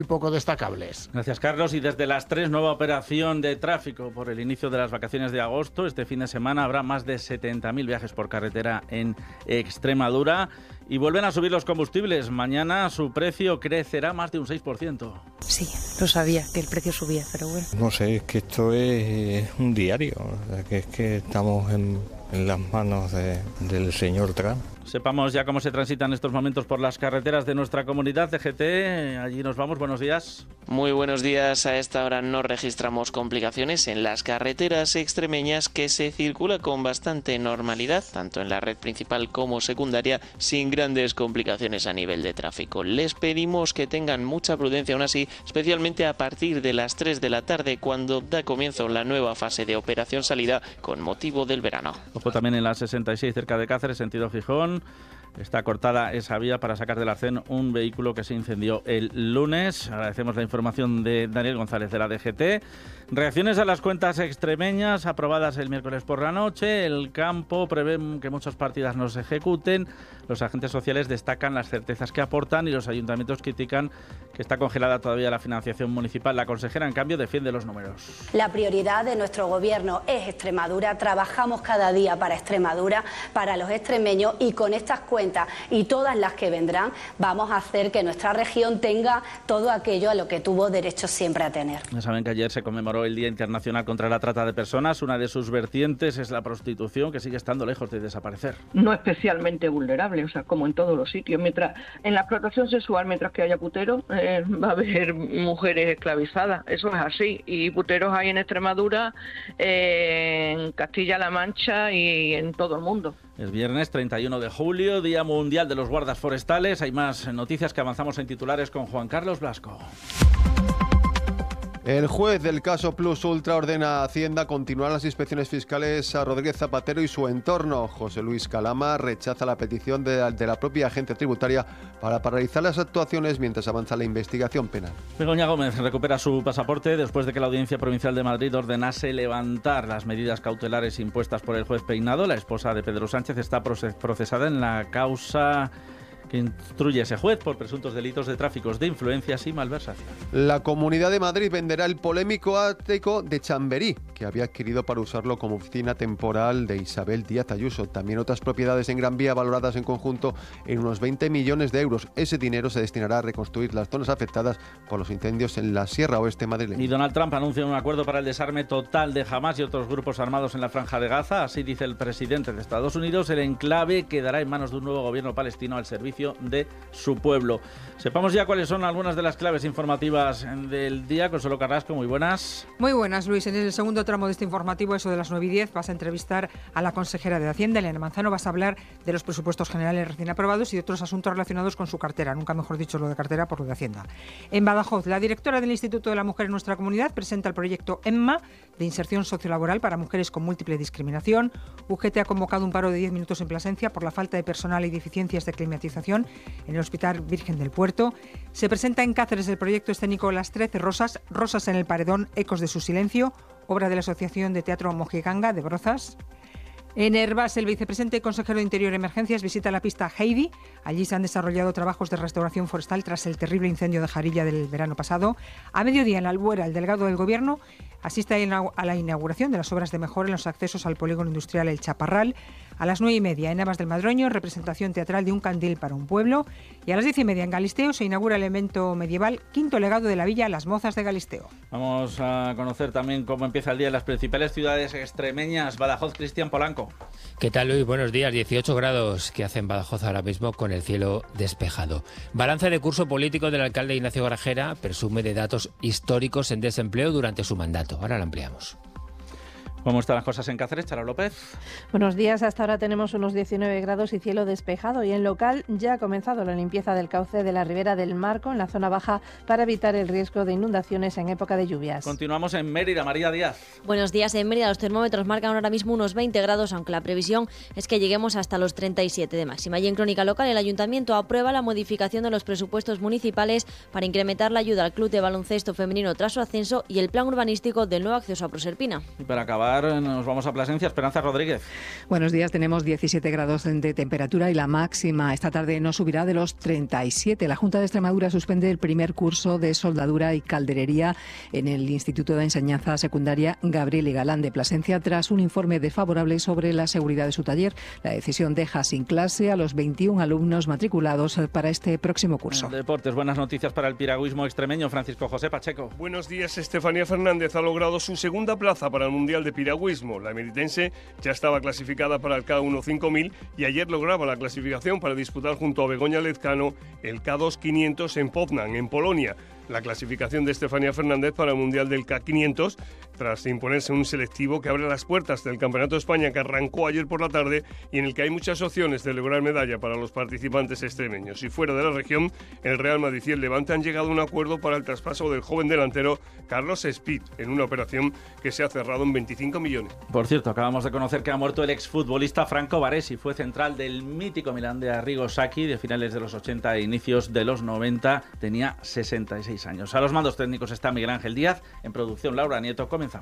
poco destacables. Gracias, Carlos. Y desde las 3, nueva operación de tráfico por el inicio de las vacaciones de agosto. Este fin de semana habrá más de 70.000 viajes por carretera en Extremadura. Y vuelven a subir los combustibles. Mañana su precio crecerá más de un 6%. Sí, lo sabía, que el precio subía, pero bueno. No sé, es que esto es un diario. O sea, que es que estamos en las manos del señor Trump. Sepamos ya cómo se transitan en estos momentos por las carreteras de nuestra comunidad de GT. Allí nos vamos. Buenos días. Muy buenos días. A esta hora no registramos complicaciones en las carreteras extremeñas, que se circula con bastante normalidad, tanto en la red principal como secundaria, sin grandes complicaciones a nivel de tráfico. Les pedimos que tengan mucha prudencia aún así, especialmente a partir de las 3 de la tarde, cuando da comienzo la nueva fase de operación salida con motivo del verano. Ojo también en la 66 cerca de Cáceres, sentido Gijón. Está cortada esa vía para sacar del arcén un vehículo que se incendió el lunes. Agradecemos la información de Daniel González de la DGT. Reacciones a las cuentas extremeñas aprobadas el miércoles por la noche. El campo prevé que muchas partidas no se ejecuten. Los agentes sociales destacan las certezas que aportan y los ayuntamientos critican que está congelada todavía la financiación municipal. La consejera, en cambio, defiende los números. La prioridad de nuestro gobierno es Extremadura. Trabajamos cada día para Extremadura, para los extremeños, y con estas cuentas y todas las que vendrán vamos a hacer que nuestra región tenga todo aquello a lo que tuvo derecho siempre a tener. Ya saben que ayer se conmemoró el Día Internacional contra la Trata de Personas. Una de sus vertientes es la prostitución, que sigue estando lejos de desaparecer. No especialmente vulnerable, o sea, como en todos los sitios. Mientras en la explotación sexual, mientras que haya puteros, va a haber mujeres esclavizadas. Eso es así. Y puteros hay en Extremadura, en Castilla-La Mancha y en todo el mundo. Es viernes 31 de julio, Día Mundial de los Guardas Forestales. Hay más noticias que avanzamos en titulares con Juan Carlos Blasco. El juez del caso Plus Ultra ordena a Hacienda continuar las inspecciones fiscales a Rodríguez Zapatero y su entorno. José Luis Calama rechaza la petición de la propia agencia tributaria para paralizar las actuaciones mientras avanza la investigación penal. Begoña Gómez recupera su pasaporte después de que la Audiencia Provincial de Madrid ordenase levantar las medidas cautelares impuestas por el juez Peinado. La esposa de Pedro Sánchez está procesada en la causa que instruye ese juez por presuntos delitos de tráficos de influencias y malversación. La Comunidad de Madrid venderá el polémico ático de Chamberí, que había adquirido para usarlo como oficina temporal de Isabel Díaz Ayuso. También otras propiedades en Gran Vía valoradas en conjunto en unos 20 millones de euros. Ese dinero se destinará a reconstruir las zonas afectadas por los incendios en la Sierra Oeste madrileña. Y Donald Trump anuncia un acuerdo para el desarme total de Hamás y otros grupos armados en la Franja de Gaza. Así dice el presidente de Estados Unidos. El enclave quedará en manos de un nuevo gobierno palestino al servicio de su pueblo. Sepamos ya cuáles son algunas de las claves informativas del día. Consuelo Carrasco, muy buenas. Muy buenas, Luis. En el segundo tramo de este informativo, eso de las 9:10, vas a entrevistar a la consejera de Hacienda, Elena Manzano. Vas a hablar de los presupuestos generales recién aprobados y de otros asuntos relacionados con su cartera. Nunca mejor dicho lo de cartera por lo de Hacienda. En Badajoz, la directora del Instituto de la Mujer en nuestra comunidad presenta el proyecto EMMA, de inserción sociolaboral para mujeres con múltiple discriminación. UGT ha convocado un paro de 10 minutos en Plasencia por la falta de personal y deficiencias de climatización en el Hospital Virgen del Puerto. Se presenta en Cáceres el proyecto escénico Las 13 Rosas, Rosas en el Paredón, Ecos de su Silencio, obra de la Asociación de Teatro Mojiganga de Brozas. En Hervás, el vicepresidente y consejero de Interior y Emergencias visita la pista Heidi. Allí se han desarrollado trabajos de restauración forestal tras el terrible incendio de Jarilla del verano pasado. A mediodía, en la Albuera, el delegado del Gobierno asiste a la inauguración de las obras de mejora en los accesos al polígono industrial El Chaparral. A las 9:30, en Navas del Madroño, representación teatral de Un candil para un pueblo. Y a las 10:30, en Galisteo, se inaugura el evento medieval Quinto Legado de la Villa Las Mozas de Galisteo. Vamos a conocer también cómo empieza el día en las principales ciudades extremeñas. Badajoz, Cristian Polanco. ¿Qué tal, Luis? Buenos días. 18 grados que hace en Badajoz ahora mismo con el cielo despejado. Balance de curso político del alcalde Ignacio Grajera presume de datos históricos en desempleo durante su mandato. Ahora lo ampliamos. ¿Cómo están las cosas en Cáceres, Charo López? Buenos días. Hasta ahora tenemos unos 19 grados y cielo despejado. Y en local ya ha comenzado la limpieza del cauce de la ribera del Marco en la zona baja para evitar el riesgo de inundaciones en época de lluvias. Continuamos en Mérida. María Díaz. Buenos días. En Mérida los termómetros marcan ahora mismo unos 20 grados, aunque la previsión es que lleguemos hasta los 37 de máxima. Y en Crónica Local, el Ayuntamiento aprueba la modificación de los presupuestos municipales para incrementar la ayuda al Club de Baloncesto Femenino tras su ascenso y el plan urbanístico del nuevo acceso a Proserpina. Y para acabar, lugar nos vamos a Plasencia. Esperanza Rodríguez. Buenos días, tenemos 17 grados de temperatura y la máxima esta tarde no subirá de los 37. La Junta de Extremadura suspende el primer curso de soldadura y calderería en el Instituto de Enseñanza Secundaria Gabriel y Galán de Plasencia tras un informe desfavorable sobre la seguridad de su taller. La decisión deja sin clase a los 21 alumnos matriculados para este próximo curso. Deportes, buenas noticias para el piragüismo extremeño. Francisco José Pacheco. Buenos días. Estefanía Fernández ha logrado su segunda plaza para el Mundial de Piragüismo. La emeritense ya estaba clasificada para el K1 5000 y ayer lograba la clasificación para disputar junto a Begoña Lezcano el K2 500 en Poznań, en Polonia. La clasificación de Estefanía Fernández para el Mundial del K500 tras imponerse un selectivo que abre las puertas del Campeonato de España que arrancó ayer por la tarde y en el que hay muchas opciones de lograr medalla para los participantes extremeños. Y fuera de la región, el Real Madrid y el Levante han llegado a un acuerdo para el traspaso del joven delantero Carlos Speed en una operación que se ha cerrado en 25 millones. Por cierto, acabamos de conocer que ha muerto el exfutbolista Franco Baresi. Fue central del mítico Milán de Arrigo Sacchi de finales de los 80 e inicios de los 90. Tenía 66 años. A los mandos técnicos está Miguel Ángel Díaz. En producción, Laura Nieto. Comenzamos.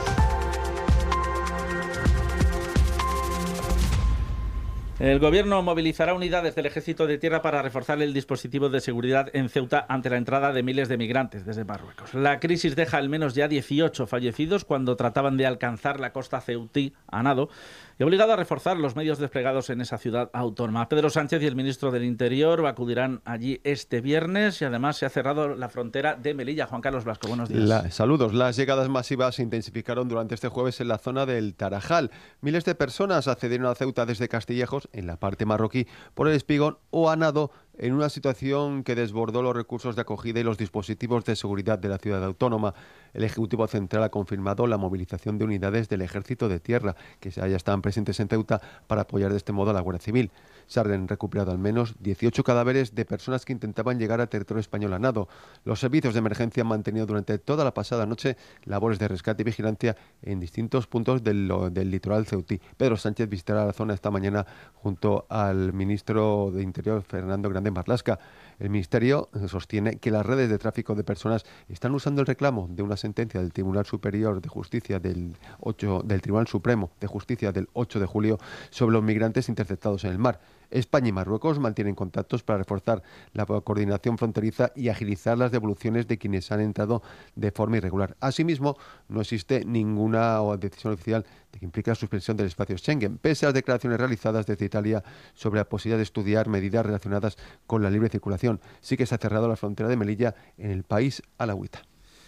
El Gobierno movilizará unidades del Ejército de Tierra para reforzar el dispositivo de seguridad en Ceuta ante la entrada de miles de migrantes desde Marruecos. La crisis deja al menos ya 18 fallecidos cuando trataban de alcanzar la costa ceutí a nado y obligado a reforzar los medios desplegados en esa ciudad autónoma. Pedro Sánchez y el ministro del Interior acudirán allí este viernes y además se ha cerrado la frontera de Melilla. Juan Carlos Blasco, buenos días. Saludos. Las llegadas masivas se intensificaron durante este jueves en la zona del Tarajal. Miles de personas accedieron a Ceuta desde Castillejos, en la parte marroquí, por el Espigón o a nado, en una situación que desbordó los recursos de acogida y los dispositivos de seguridad de la ciudad autónoma. El Ejecutivo Central ha confirmado la movilización de unidades del Ejército de Tierra, que ya están presentes en Ceuta, para apoyar de este modo a la Guardia Civil. Se han recuperado al menos 18 cadáveres de personas que intentaban llegar a territorio español a nado. Los servicios de emergencia han mantenido durante toda la pasada noche labores de rescate y vigilancia en distintos puntos del litoral ceutí. Pedro Sánchez visitará la zona esta mañana junto al ministro de Interior, Fernando Grande Marlaska. El Ministerio sostiene que las redes de tráfico de personas están usando el reclamo de una sentencia del Tribunal Superior de Justicia del Tribunal Supremo de Justicia del 8 de julio sobre los migrantes interceptados en el mar. España y Marruecos mantienen contactos para reforzar la coordinación fronteriza y agilizar las devoluciones de quienes han entrado de forma irregular. Asimismo, no existe ninguna decisión oficial que implique la suspensión del espacio Schengen, pese a las declaraciones realizadas desde Italia sobre la posibilidad de estudiar medidas relacionadas con la libre circulación. Sí que se ha cerrado la frontera de Melilla en el país alauita.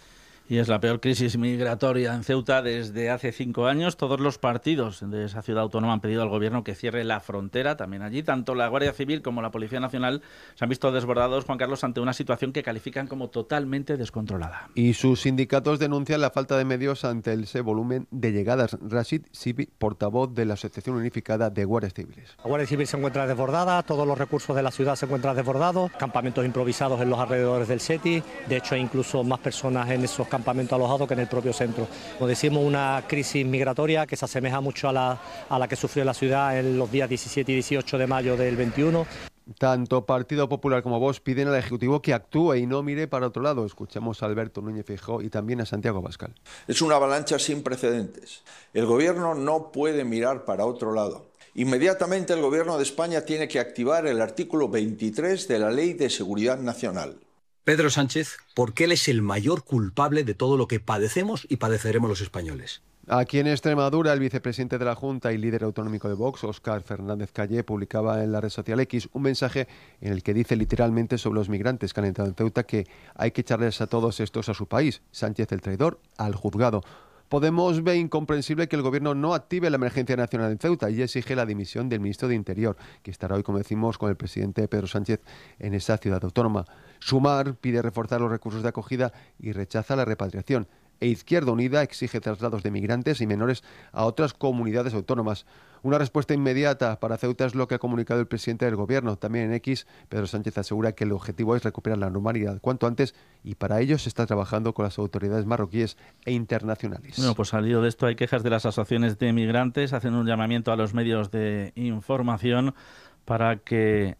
Y es la peor crisis migratoria en Ceuta desde hace 5 años. Todos los partidos de esa ciudad autónoma han pedido al Gobierno que cierre la frontera. También allí, tanto la Guardia Civil como la Policía Nacional se han visto desbordados, Juan Carlos, ante una situación que califican como totalmente descontrolada. Y sus sindicatos denuncian la falta de medios ante ese volumen de llegadas. Rashid Sibi, portavoz de la Asociación Unificada de Guardias Civiles. La Guardia Civil se encuentra desbordada, todos los recursos de la ciudad se encuentran desbordados, campamentos improvisados en los alrededores del SETI, de hecho hay incluso más personas en esos campamentos alojados que en el propio centro. Como decimos, una crisis migratoria que se asemeja mucho a la que sufrió la ciudad en los días 17 y 18 de mayo del 21. Tanto Partido Popular como Vox piden al Ejecutivo que actúe y no mire para otro lado. Escuchamos a Alberto Núñez Feijóo y también a Santiago Abascal. Es una avalancha sin precedentes. El Gobierno no puede mirar para otro lado. Inmediatamente el Gobierno de España tiene que activar el artículo 23 de la Ley de Seguridad Nacional. Pedro Sánchez, porque él es el mayor culpable de todo lo que padecemos y padeceremos los españoles. Aquí en Extremadura, el vicepresidente de la Junta y líder autonómico de Vox, Óscar Fernández Calle, publicaba en la red social X un mensaje en el que dice literalmente sobre los migrantes que han entrado en Ceuta que hay que echarles a todos estos a su país. Sánchez, el traidor, al juzgado. Podemos ve incomprensible que el Gobierno no active la emergencia nacional en Ceuta y exige la dimisión del ministro de Interior, que estará hoy, como decimos, con el presidente Pedro Sánchez en esa ciudad autónoma. Sumar pide reforzar los recursos de acogida y rechaza la repatriación. E Izquierda Unida exige traslados de migrantes y menores a otras comunidades autónomas. Una respuesta inmediata para Ceuta es lo que ha comunicado el presidente del Gobierno. También en X, Pedro Sánchez asegura que el objetivo es recuperar la normalidad cuanto antes y para ello se está trabajando con las autoridades marroquíes e internacionales. Bueno, pues salido de esto hay quejas de las asociaciones de migrantes, hacen un llamamiento a los medios de información para que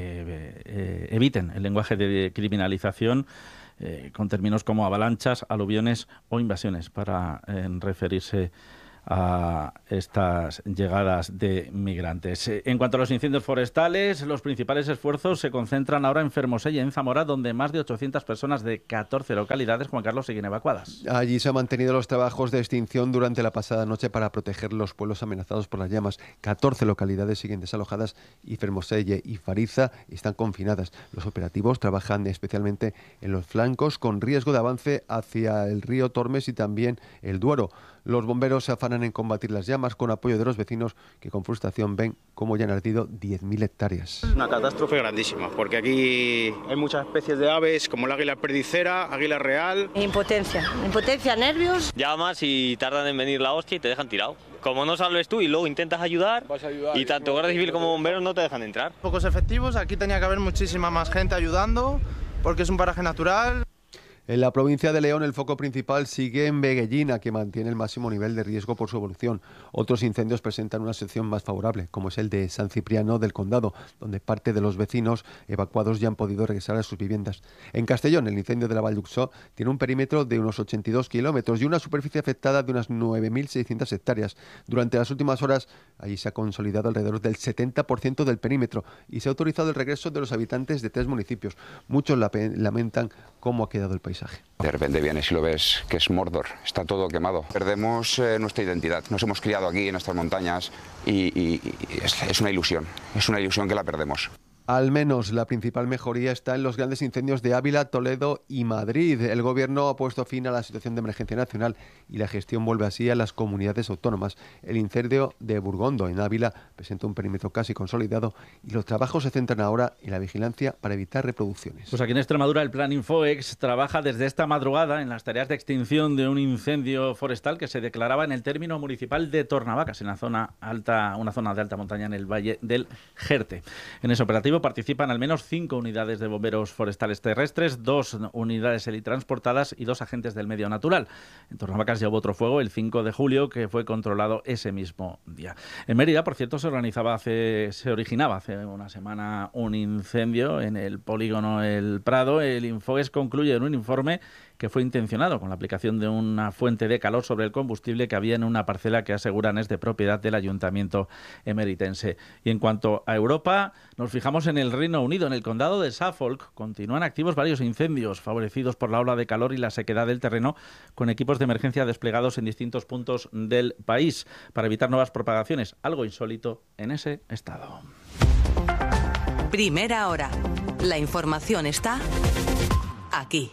eviten el lenguaje de criminalización con términos como avalanchas, aluviones o invasiones para referirse a estas llegadas de migrantes. En cuanto a los incendios forestales, los principales esfuerzos se concentran ahora en Fermoselle y en Zamora, donde más de 800 personas de 14 localidades, Juan Carlos, siguen evacuadas. Allí se han mantenido los trabajos de extinción durante la pasada noche para proteger los pueblos amenazados por las llamas. 14 localidades siguen desalojadas y Fermoselle y Fariza están confinadas. Los operativos trabajan especialmente en los flancos con riesgo de avance hacia el río Tormes y también el Duero. Los bomberos se afanan en combatir las llamas con apoyo de los vecinos que con frustración ven cómo ya han ardido 10.000 hectáreas. Una catástrofe grandísima, porque aquí hay muchas especies de aves como el águila perdicera, águila real. Impotencia, nervios. Llamas y tardan en venir la hostia y te dejan tirado. Como no salves tú y luego intentas ayudar, y tanto Guardia Civil como bomberos no te dejan entrar. Pocos efectivos, aquí tenía que haber muchísima más gente ayudando, porque es un paraje natural. En la provincia de León, el foco principal sigue en Veguellina, que mantiene el máximo nivel de riesgo por su evolución. Otros incendios presentan una situación más favorable, como es el de San Cipriano del Condado, donde parte de los vecinos evacuados ya han podido regresar a sus viviendas. En Castellón, el incendio de la Vall d'Uixó tiene un perímetro de unos 82 kilómetros y una superficie afectada de unas 9.600 hectáreas. Durante las últimas horas, allí se ha consolidado alrededor del 70% del perímetro y se ha autorizado el regreso de los habitantes de 3 municipios. Muchos lamentan cómo ha quedado el paisaje. De repente vienes y lo ves que es Mordor, está todo quemado. Perdemos nuestra identidad, nos hemos criado aquí en estas montañas y es una ilusión que la perdemos. Al menos la principal mejoría está en los grandes incendios de Ávila, Toledo y Madrid. El Gobierno ha puesto fin a la situación de emergencia nacional y la gestión vuelve así a las comunidades autónomas. El incendio de Burgondo, en Ávila, presenta un perímetro casi consolidado y los trabajos se centran ahora en la vigilancia para evitar reproducciones. Pues aquí en Extremadura el Plan Infoex trabaja desde esta madrugada en las tareas de extinción de un incendio forestal que se declaraba en el término municipal de Tornavacas, en la zona alta, una zona de alta montaña en el Valle del Jerte. En ese operativo participan al menos 5 unidades de bomberos forestales terrestres, 2 unidades helitransportadas y 2 agentes del medio natural. En Tornavacas ya hubo otro fuego el 5 de julio que fue controlado ese mismo día. En Mérida, por cierto, se originaba hace una semana un incendio en el polígono El Prado. El Infoex concluye en un informe que fue intencionado con la aplicación de una fuente de calor sobre el combustible que había en una parcela que aseguran es de propiedad del ayuntamiento emeritense. Y en cuanto a Europa, nos fijamos en el Reino Unido. En el condado de Suffolk continúan activos varios incendios favorecidos por la ola de calor y la sequedad del terreno, con equipos de emergencia desplegados en distintos puntos del país para evitar nuevas propagaciones, algo insólito en ese estado. Primera hora. La información está aquí.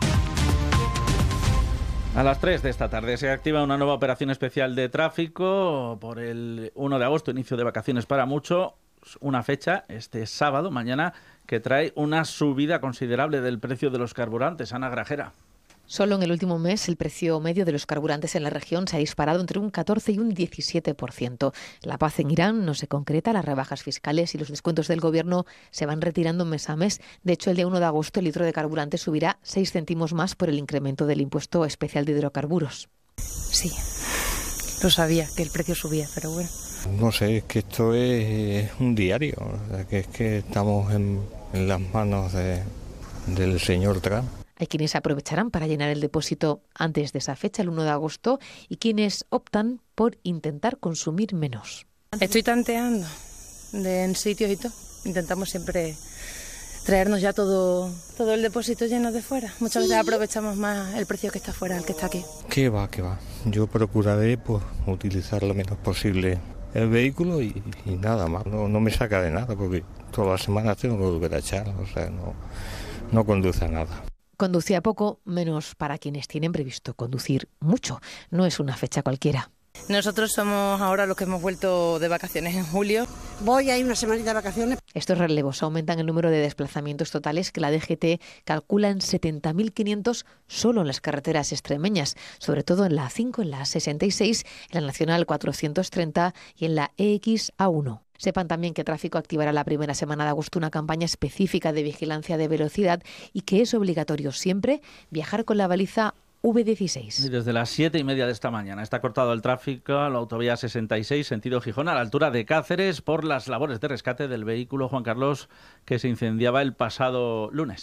A las 3 de esta tarde se activa una nueva operación especial de tráfico por el 1 de agosto, inicio de vacaciones para muchos. Una fecha, este sábado, mañana, que trae una subida considerable del precio de los carburantes. Ana Grajera. Solo en el último mes el precio medio de los carburantes en la región se ha disparado entre un 14 y un 17%. La paz en Irán no se concreta, las rebajas fiscales y los descuentos del Gobierno se van retirando mes a mes. De hecho, el día 1 de agosto el litro de carburante subirá 6 céntimos más por el incremento del impuesto especial de hidrocarburos. Sí, lo sabía, que el precio subía, pero bueno. No sé, es que esto es un diario, o sea, que es que estamos en las manos del señor Trump. Hay quienes aprovecharán para llenar el depósito antes de esa fecha, el 1 de agosto, y quienes optan por intentar consumir menos. Estoy tanteando en sitios y todo. Intentamos siempre traernos ya todo el depósito lleno de fuera. Muchas veces aprovechamos más el precio que está fuera, el que está aquí. ¿Qué va? Yo procuraré pues utilizar lo menos posible el vehículo y nada más. No me saca de nada porque todas las semanas tengo que volver a echar, o sea, no conduce a nada. Conducía poco, menos para quienes tienen previsto conducir mucho. No es una fecha cualquiera. Nosotros somos ahora los que hemos vuelto de vacaciones en julio. Voy a ir una semanita de vacaciones. Estos relevos aumentan el número de desplazamientos totales que la DGT calcula en 70.500 solo en las carreteras extremeñas, sobre todo en la A5, en la A66, en la Nacional 430 y en la EX-A1. Sepan también que Tráfico activará la primera semana de agosto una campaña específica de vigilancia de velocidad y que es obligatorio siempre viajar con la baliza V16. Y desde las 7:30 de esta mañana está cortado el tráfico a la autovía 66, sentido Gijón, a la altura de Cáceres, por las labores de rescate del vehículo, Juan Carlos, que se incendiaba el pasado lunes.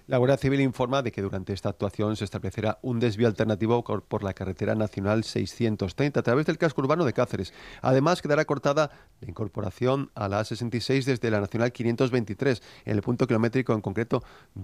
La Guardia Civil informa de que durante esta actuación se establecerá un desvío alternativo por la carretera nacional 630 a través del casco urbano de Cáceres. Además, quedará cortada la incorporación a la A66 desde la nacional 523, en el punto kilométrico en concreto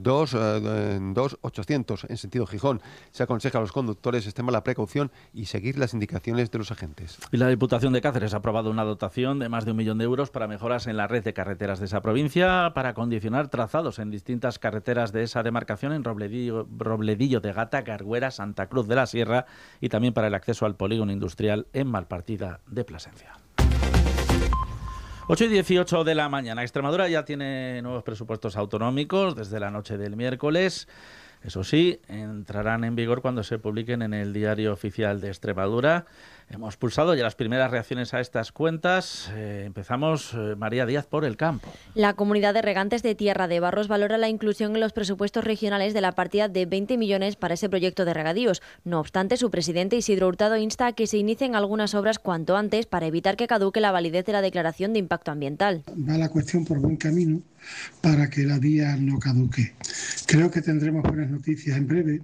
2800 en sentido Gijón. Se aconseja a los conductores extremar la precaución y seguir las indicaciones de los agentes. Y la Diputación de Cáceres ha aprobado una dotación de más de 1 millón de euros para mejoras en la red de carreteras de esa provincia, para condicionar trazados en distintas carreteras de esa demarcación en Robledillo de Gata, Garguera, Santa Cruz de la Sierra y también para el acceso al polígono industrial en Malpartida de Plasencia. 8:18 de la mañana. Extremadura ya tiene nuevos presupuestos autonómicos desde la noche del miércoles. Eso sí, entrarán en vigor cuando se publiquen en el Diario Oficial de Extremadura. Hemos pulsado ya las primeras reacciones a estas cuentas. Empezamos, María Díaz, por el campo. La Comunidad de Regantes de Tierra de Barros valora la inclusión en los presupuestos regionales de la partida de 20 millones para ese proyecto de regadíos. No obstante, su presidente Isidro Hurtado insta a que se inicien algunas obras cuanto antes para evitar que caduque la validez de la declaración de impacto ambiental. Va la cuestión por buen camino para que la vía no caduque. Creo que tendremos buenas noticias en breve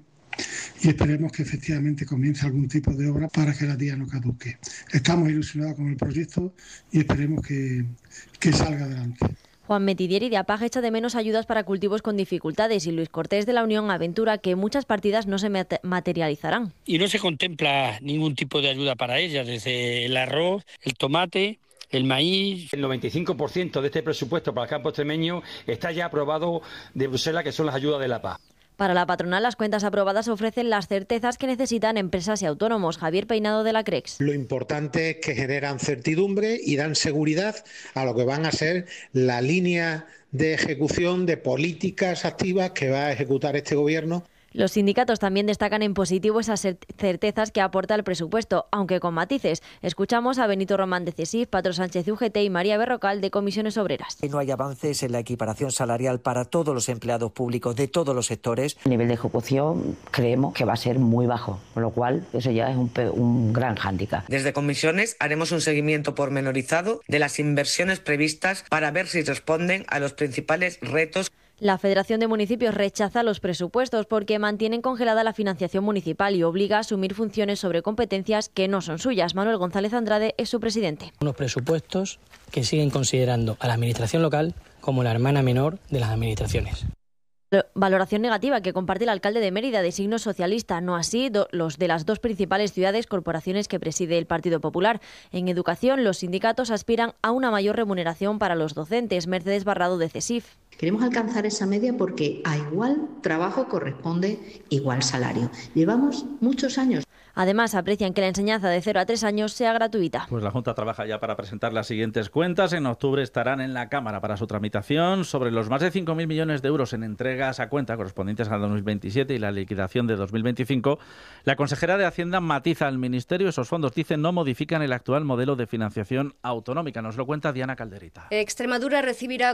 y esperemos que efectivamente comience algún tipo de obra para que la vía no caduque. Estamos ilusionados con el proyecto y esperemos que salga adelante. Juan Metidieri de Apag echa de menos ayudas para cultivos con dificultades y Luis Cortés de la Unión aventura que muchas partidas no se materializarán. Y no se contempla ningún tipo de ayuda para ellas, desde el arroz, el tomate, el maíz. El 95% de este presupuesto para el campo extremeño está ya aprobado de Bruselas, que son las ayudas de la PAC. Para la patronal, las cuentas aprobadas ofrecen las certezas que necesitan empresas y autónomos. Javier Peinado de la CREX. Lo importante es que generan certidumbre y dan seguridad a lo que van a ser la línea de ejecución de políticas activas que va a ejecutar este gobierno. Los sindicatos también destacan en positivo esas certezas que aporta el presupuesto, aunque con matices. Escuchamos a Benito Román de CESIF, Patro Sánchez de UGT y María Berrocal de Comisiones Obreras. No hay avances en la equiparación salarial para todos los empleados públicos de todos los sectores. El nivel de ejecución creemos que va a ser muy bajo, con lo cual eso ya es un gran hándicap. Desde Comisiones haremos un seguimiento pormenorizado de las inversiones previstas para ver si responden a los principales retos. La Federación de Municipios rechaza los presupuestos porque mantienen congelada la financiación municipal y obliga a asumir funciones sobre competencias que no son suyas. Manuel González Andrade es su presidente. Unos presupuestos que siguen considerando a la administración local como la hermana menor de las administraciones. Valoración negativa que comparte el alcalde de Mérida de signo socialista, no así los de las dos principales ciudades corporaciones que preside el Partido Popular. En educación, los sindicatos aspiran a una mayor remuneración para los docentes. Mercedes Barrado de CESIF. Queremos alcanzar esa media porque a igual trabajo corresponde igual salario. Llevamos muchos años. Además, aprecian que la enseñanza de 0 a 3 años sea gratuita. Pues la Junta trabaja ya para presentar las siguientes cuentas. En octubre estarán en la Cámara para su tramitación. Sobre los más de 5.000 millones de euros en entregas a cuenta correspondientes al 2027 y la liquidación de 2025, la consejera de Hacienda matiza al Ministerio. Esos fondos, dicen, no modifican el actual modelo de financiación autonómica. Nos lo cuenta Diana Calderita. Extremadura recibirá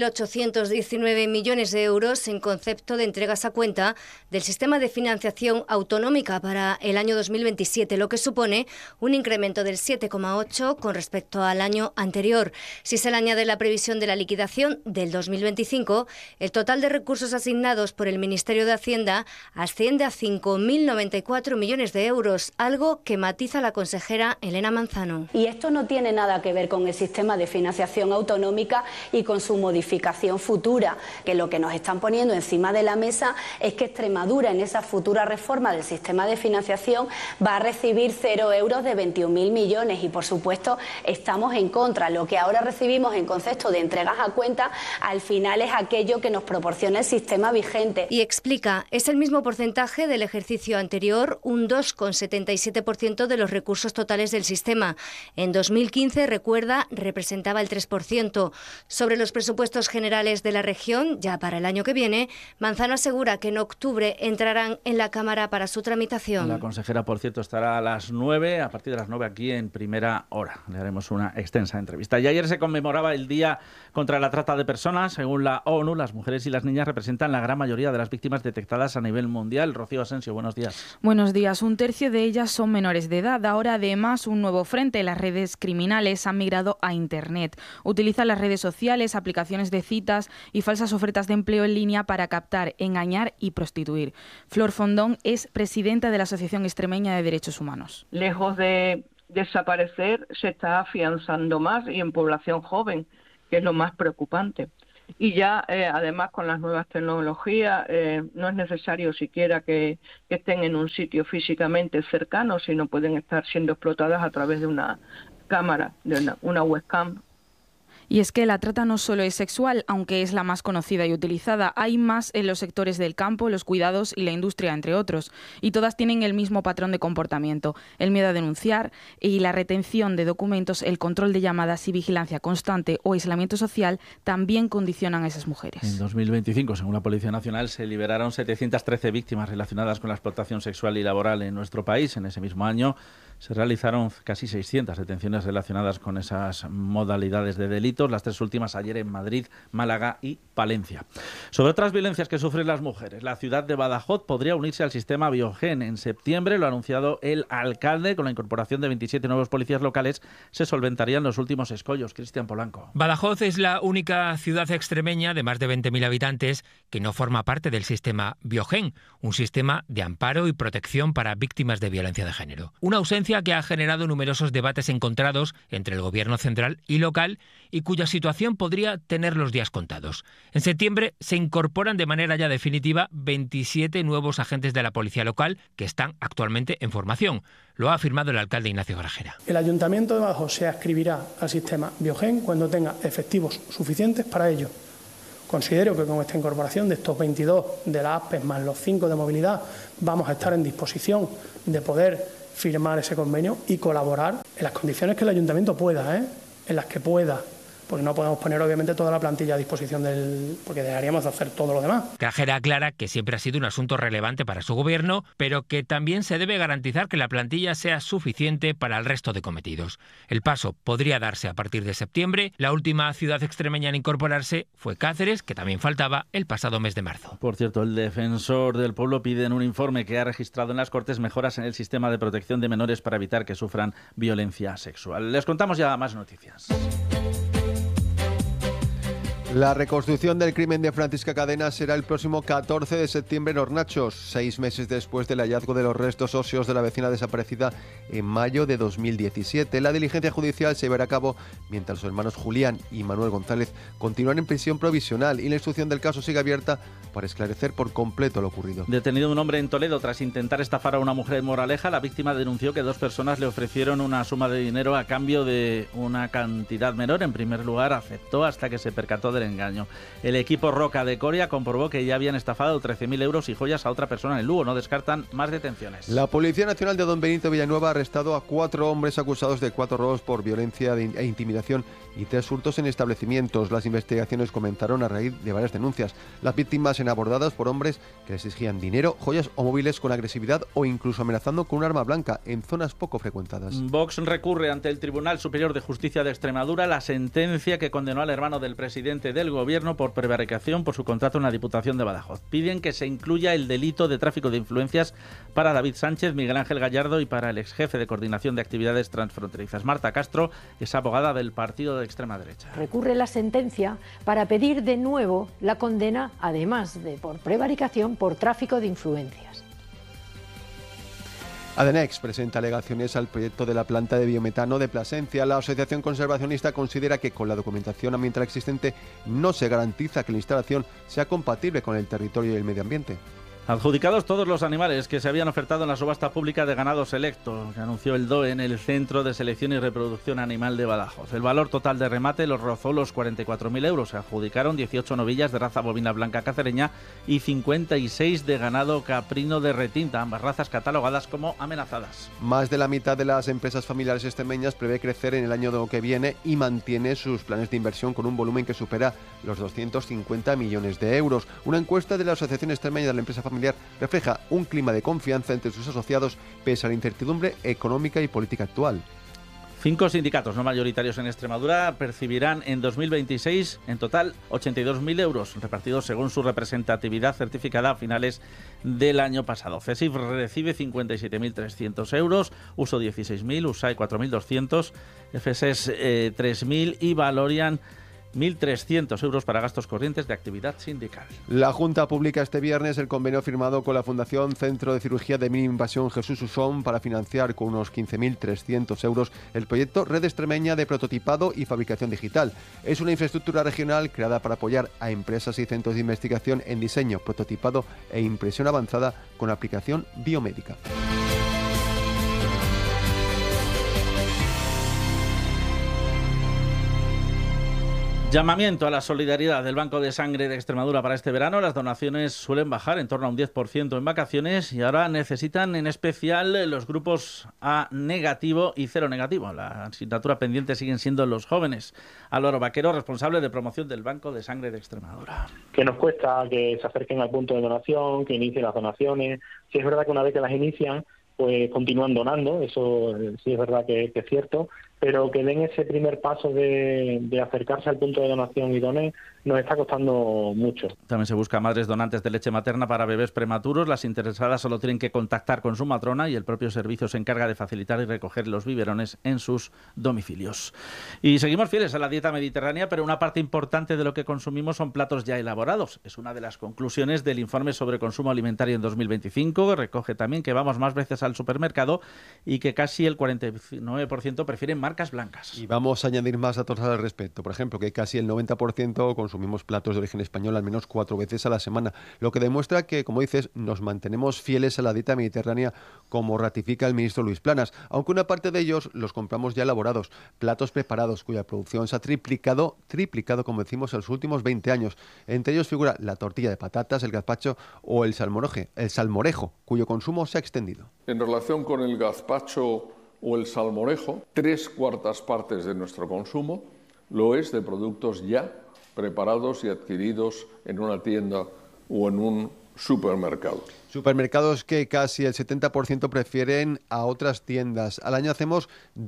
4.819 millones de euros en concepto de entregas a cuenta del sistema de financiación autonómica para el año 2027, lo que supone un incremento del 7,8 con respecto al año anterior. Si se le añade la previsión de la liquidación del 2025, el total de recursos asignados por el Ministerio de Hacienda asciende a 5.094 millones de euros, algo que matiza la consejera Elena Manzano. Y esto no tiene nada que ver con el sistema de financiación autonómica y con su modificación futura, que lo que nos están poniendo encima de la mesa es que Extremadura en esa futura reforma del sistema de financiación va a recibir 0 euros de 21.000 millones y por supuesto estamos en contra. Lo que ahora recibimos en concepto de entregas a cuenta al final es aquello que nos proporciona el sistema vigente. Y explica, es el mismo porcentaje del ejercicio anterior, un 2,77% de los recursos totales del sistema. En 2015, recuerda, representaba el 3%. Sobre los presupuestos generales de la región, ya para el año que viene, Manzano asegura que en octubre entrarán en la Cámara para su tramitación. La consejera Herrera, por cierto, estará a las 9, a partir de las 9 aquí en Primera Hora. Le haremos una extensa entrevista. Y ayer se conmemoraba el Día contra la Trata de Personas. Según la ONU, las mujeres y las niñas representan la gran mayoría de las víctimas detectadas a nivel mundial. Rocío Asensio, buenos días. Buenos días. Un tercio de ellas son menores de edad. Ahora, además, un nuevo frente. Las redes criminales han migrado a Internet. Utilizan las redes sociales, aplicaciones de citas y falsas ofertas de empleo en línea para captar, engañar y prostituir. Flor Fondón es presidenta de la Asociación Extremeña de Derechos Humanos. Lejos de desaparecer, se está afianzando más y en población joven, que es lo más preocupante. Y ya, además, con las nuevas tecnologías, no es necesario siquiera que estén en un sitio físicamente cercano, sino pueden estar siendo explotadas a través de una cámara, de una webcam. Y es que la trata no solo es sexual, aunque es la más conocida y utilizada. Hay más en los sectores del campo, los cuidados y la industria, entre otros. Y todas tienen el mismo patrón de comportamiento. El miedo a denunciar y la retención de documentos, el control de llamadas y vigilancia constante o aislamiento social también condicionan a esas mujeres. En 2025, según la Policía Nacional, se liberaron 713 víctimas relacionadas con la explotación sexual y laboral en nuestro país. En ese mismo año se realizaron casi 600 detenciones relacionadas con esas modalidades de delitos, las tres últimas ayer en Madrid, Málaga y Palencia. Sobre otras violencias que sufren las mujeres, la ciudad de Badajoz podría unirse al sistema Biogen. En septiembre, lo ha anunciado el alcalde, con la incorporación de 27 nuevos policías locales, se solventarían los últimos escollos. Cristian Polanco. Badajoz es la única ciudad extremeña de más de 20.000 habitantes que no forma parte del sistema Biogen, un sistema de amparo y protección para víctimas de violencia de género. Una ausencia que ha generado numerosos debates encontrados entre el gobierno central y local y cuya situación podría tener los días contados. En septiembre se incorporan de manera ya definitiva 27 nuevos agentes de la policía local que están actualmente en formación. Lo ha afirmado el alcalde Ignacio Grajera. El Ayuntamiento de Badajoz se adscribirá al sistema Biogen cuando tenga efectivos suficientes para ello. Considero que con esta incorporación de estos 22 de la ASPES más los 5 de movilidad vamos a estar en disposición de poder firmar ese convenio y colaborar en las condiciones que el ayuntamiento pueda, en las que pueda, porque no podemos poner obviamente toda la plantilla a disposición porque dejaríamos de hacer todo lo demás. Grajera aclara que siempre ha sido un asunto relevante para su gobierno, pero que también se debe garantizar que la plantilla sea suficiente para el resto de cometidos. El paso podría darse a partir de septiembre. La última ciudad extremeña en incorporarse fue Cáceres, que también faltaba el pasado mes de marzo. Por cierto, el defensor del pueblo pide en un informe que ha registrado en las Cortes mejoras en el sistema de protección de menores para evitar que sufran violencia sexual. Les contamos ya más noticias. La reconstrucción del crimen de Francisca Cadena será el próximo 14 de septiembre en Hornachos, 6 meses después del hallazgo de los restos óseos de la vecina desaparecida en mayo de 2017. La diligencia judicial se llevará a cabo mientras los hermanos Julián y Manuel González continúan en prisión provisional y la instrucción del caso sigue abierta para esclarecer por completo lo ocurrido. Detenido un hombre en Toledo tras intentar estafar a una mujer en Moraleja, la víctima denunció que 2 personas le ofrecieron una suma de dinero a cambio de una cantidad menor. En primer lugar, aceptó hasta que se percató del engaño. El equipo Roca de Coria comprobó que ya habían estafado 13.000 euros y joyas a otra persona en Lugo. No descartan más detenciones. La Policía Nacional de Don Benito Villanueva ha arrestado a 4 hombres acusados de 4 robos por violencia e intimidación y 3 hurtos en establecimientos. Las investigaciones comenzaron a raíz de varias denuncias. Las víctimas eran abordadas por hombres que les exigían dinero, joyas o móviles con agresividad o incluso amenazando con un arma blanca en zonas poco frecuentadas. Vox recurre ante el Tribunal Superior de Justicia de Extremadura la sentencia que condenó al hermano del presidente del gobierno por prevaricación por su contrato en la Diputación de Badajoz. Piden que se incluya el delito de tráfico de influencias para David Sánchez, Miguel Ángel Gallardo y para el exjefe de coordinación de actividades transfronterizas. Marta Castro es abogada del partido de extrema derecha. Recurre la sentencia para pedir de nuevo la condena, además de por prevaricación, por tráfico de influencias. Adenex presenta alegaciones al proyecto de la planta de biometano de Plasencia. La asociación conservacionista considera que con la documentación ambiental existente no se garantiza que la instalación sea compatible con el territorio y el medio ambiente. Adjudicados todos los animales que se habían ofertado en la subasta pública de ganado selecto, que anunció el DOE en el Centro de Selección y Reproducción Animal de Badajoz. El valor total de remate los rozó los 44.000 euros. Se adjudicaron 18 novillas de raza bovina blanca cacereña y 56 de ganado caprino de retinta, ambas razas catalogadas como amenazadas. Más de la mitad de las empresas familiares extremeñas prevé crecer en el año que viene y mantiene sus planes de inversión con un volumen que supera los 250 millones de euros. Una encuesta de la Asociación Extremeña de la Empresa Familiar familiar refleja un clima de confianza entre sus asociados pese a la incertidumbre económica y política actual. 5 sindicatos no mayoritarios en Extremadura percibirán en 2026 en total 82.000 euros, repartidos según su representatividad certificada a finales del año pasado. CESIF recibe 57.300 euros, Uso 16.000, USAE 4.200, FSES 3.000 y Valorian 1.300 euros para gastos corrientes de actividad sindical. La Junta publica este viernes el convenio firmado con la Fundación Centro de Cirugía de Mínima Invasión Jesús Usón para financiar con unos 15.300 euros el proyecto Red Extremeña de Prototipado y Fabricación Digital. Es una infraestructura regional creada para apoyar a empresas y centros de investigación en diseño, prototipado e impresión avanzada con aplicación biomédica. Llamamiento a la solidaridad del Banco de Sangre de Extremadura para este verano. Las donaciones suelen bajar en torno a un 10% en vacaciones y ahora necesitan en especial los grupos A negativo y 0 negativo. La asignatura pendiente siguen siendo los jóvenes. Álvaro Vaquero, responsable de promoción del Banco de Sangre de Extremadura. Que nos cuesta que se acerquen al punto de donación, que inicien las donaciones. Sí es verdad que una vez que las inician, pues continúan donando, eso sí es verdad que es cierto, pero que den ese primer paso de acercarse al punto de donación y donen nos está costando mucho. También se busca madres donantes de leche materna para bebés prematuros. Las interesadas solo tienen que contactar con su matrona y el propio servicio se encarga de facilitar y recoger los biberones en sus domicilios. Y seguimos fieles a la dieta mediterránea, pero una parte importante de lo que consumimos son platos ya elaborados. Es una de las conclusiones del informe sobre consumo alimentario en 2025. Recoge también que vamos más veces al supermercado y que casi el 49% prefieren marcas blancas. Y vamos a añadir más datos al respecto. Por ejemplo, que casi el 90% consumimos platos de origen español al menos 4 veces a la semana, lo que demuestra que, como dices, nos mantenemos fieles a la dieta mediterránea, como ratifica el ministro Luis Planas, aunque una parte de ellos los compramos ya elaborados, platos preparados cuya producción se ha triplicado, como decimos, en los últimos 20 años. Entre ellos figura la tortilla de patatas, el gazpacho o el salmorejo, cuyo consumo se ha extendido. En relación con el gazpacho o el salmorejo, 3/4 partes de nuestro consumo lo es de productos ya preparados y adquiridos en una tienda o en un supermercado. Supermercados que casi el 70% prefieren a otras tiendas. Al año hacemos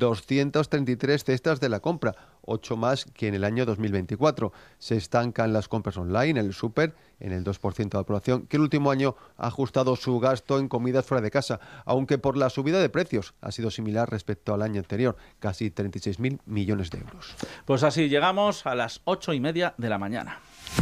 233 cestas de la compra, 8 más que en el año 2024. Se estancan las compras online, el súper, en el 2% de la población, que el último año ha ajustado su gasto en comidas fuera de casa, aunque por la subida de precios ha sido similar respecto al año anterior, casi 36.000 millones de euros. Pues así llegamos a las 8:30 de la mañana.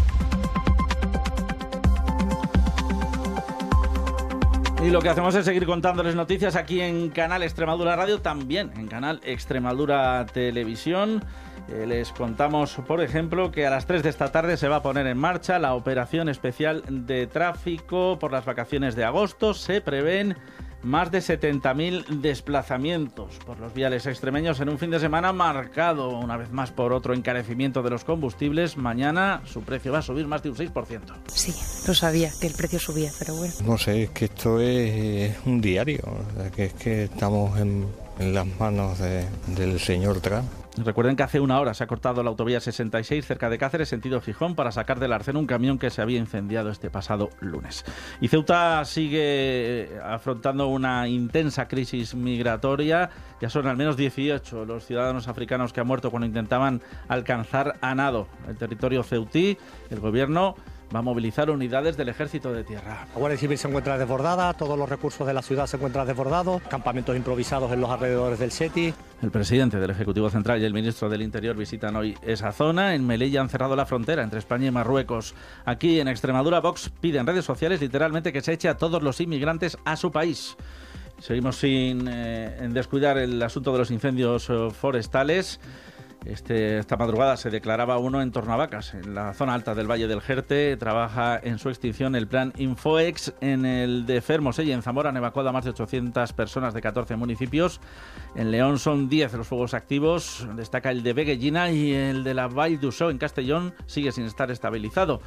Y lo que hacemos es seguir contándoles noticias aquí en Canal Extremadura Radio, también en Canal Extremadura Televisión. Les contamos, por ejemplo, que a las 3 de esta tarde se va a poner en marcha la operación especial de tráfico por las vacaciones de agosto. Se prevén más de 70.000 desplazamientos por los viales extremeños en un fin de semana marcado una vez más por otro encarecimiento de los combustibles. Mañana su precio va a subir más de un 6%. Sí, lo sabía, que el precio subía, pero bueno. No sé, es que esto es un diario, que es que estamos en las manos del señor Trump. Recuerden que hace una hora se ha cortado la autovía 66 cerca de Cáceres, sentido Gijón, para sacar del arcén un camión que se había incendiado este pasado lunes. Y Ceuta sigue afrontando una intensa crisis migratoria. Ya son al menos 18 los ciudadanos africanos que han muerto cuando intentaban alcanzar a nado el territorio ceutí. El gobierno va a movilizar unidades del Ejército de Tierra. La Guardia Civil se encuentra desbordada, todos los recursos de la ciudad se encuentran desbordados, campamentos improvisados en los alrededores del SETI. El presidente del Ejecutivo Central y el ministro del Interior visitan hoy esa zona. En Melilla han cerrado la frontera entre España y Marruecos. Aquí en Extremadura, Vox pide en redes sociales literalmente que se eche a todos los inmigrantes a su país. Seguimos sin descuidar el asunto de los incendios forestales. Esta madrugada se declaraba uno en Tornavacas, en la zona alta del Valle del Jerte. Trabaja en su extinción el plan Infoex. En el de Fermoselle y en Zamora han evacuado a más de 800 personas de 14 municipios. En León son 10 los fuegos activos. Destaca el de Beguellina y el de la Vall d'Uixó en Castellón sigue sin estar estabilizado.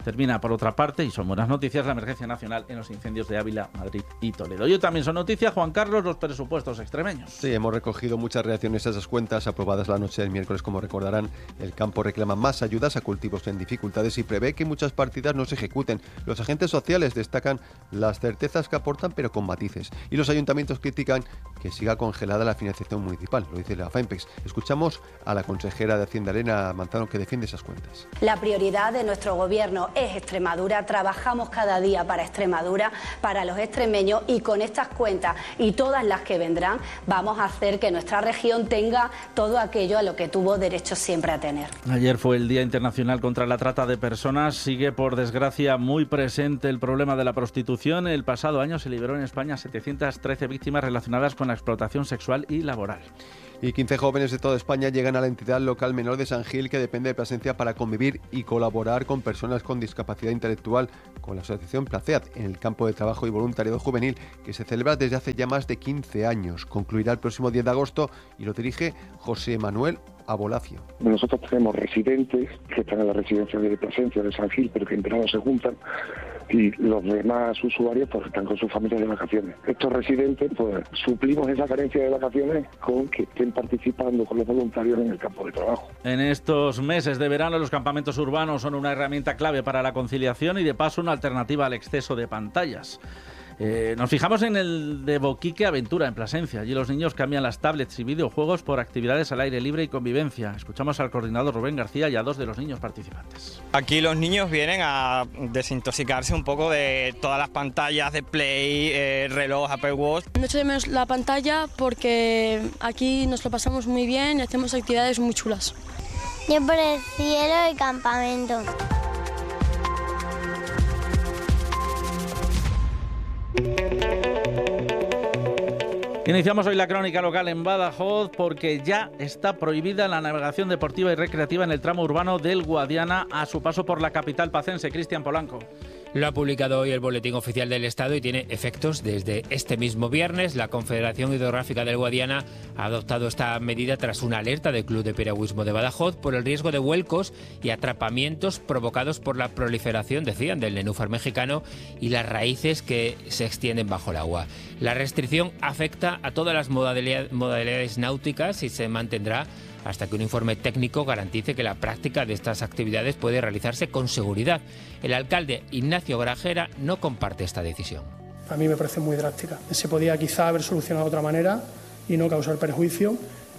Termina, por otra parte, y son buenas noticias, la emergencia nacional en los incendios de Ávila, Madrid y Toledo. Y también son noticias, Juan Carlos, los presupuestos extremeños. Sí, hemos recogido muchas reacciones a esas cuentas aprobadas la noche del miércoles. Como recordarán, el campo reclama más ayudas a cultivos en dificultades y prevé que muchas partidas no se ejecuten. Los agentes sociales destacan las certezas que aportan, pero con matices. Y los ayuntamientos critican que siga congelada la financiación municipal, lo dice la FEMPEX. Escuchamos a la consejera de Hacienda, Elena Manzano, que defiende esas cuentas. La prioridad de nuestro gobierno es Extremadura, trabajamos cada día para Extremadura, para los extremeños, y con estas cuentas y todas las que vendrán vamos a hacer que nuestra región tenga todo aquello a lo que tuvo derecho siempre a tener. Ayer fue el Día Internacional contra la Trata de Personas. Sigue, por desgracia, muy presente el problema de la prostitución. El pasado año se liberó en España 713 víctimas relacionadas con la explotación sexual y laboral. Y 15 jóvenes de toda España llegan a la entidad local menor de San Gil, que depende de Plasencia, para convivir y colaborar con personas con discapacidad intelectual, con la asociación Placeat, en el campo de trabajo y voluntariado juvenil, que se celebra desde hace ya más de 15 años. Concluirá el próximo 10 de agosto y lo dirige José Manuel Abolacio. Nosotros tenemos residentes que están en la residencia de Plasencia, de San Gil, pero que en verano se juntan, y los demás usuarios pues están con sus familias de vacaciones. Estos residentes pues suplimos esa carencia de vacaciones con que estén participando con los voluntarios en el campo de trabajo. En estos meses de verano los campamentos urbanos son una herramienta clave para la conciliación y de paso una alternativa al exceso de pantallas. Nos fijamos en el de Boquique Aventura, en Plasencia. Allí los niños cambian las tablets y videojuegos por actividades al aire libre y convivencia. Escuchamos al coordinador Rubén García y a dos de los niños participantes. Aquí los niños vienen a desintoxicarse un poco de todas las pantallas de Play, reloj, Apple Watch. No echo de menos la pantalla porque aquí nos lo pasamos muy bien y hacemos actividades muy chulas. Yo por el cielo y campamento. Iniciamos hoy la crónica local en Badajoz porque ya está prohibida la navegación deportiva y recreativa en el tramo urbano del Guadiana a su paso por la capital pacense. Cristian Polanco. Lo ha publicado hoy el Boletín Oficial del Estado y tiene efectos desde este mismo viernes. La Confederación Hidrográfica del Guadiana ha adoptado esta medida tras una alerta del Club de Piragüismo de Badajoz por el riesgo de vuelcos y atrapamientos provocados por la proliferación, decían, del nenúfar mexicano y las raíces que se extienden bajo el agua. La restricción afecta a todas las modalidades náuticas y se mantendrá hasta que un informe técnico garantice que la práctica de estas actividades puede realizarse con seguridad. El alcalde Ignacio Grajera no comparte esta decisión. A mí me parece muy drástica. Se podía quizá haber solucionado de otra manera y no causar perjuicio,